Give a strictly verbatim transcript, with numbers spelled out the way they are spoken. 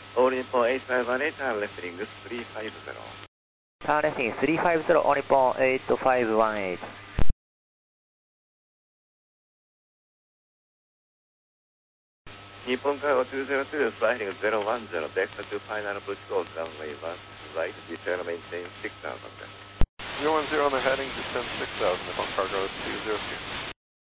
All Nippon eight five one eight, turn left ring three five zero. Turn left ring three five zero, All Nippon eight five one eight. Nippon Cargo two zero two, flying zero one zero, vector to final approach course, runway one, right, descend maintain six thousand. zero one zero on the heading, descend six thousand, Nippon Cargo two zero two.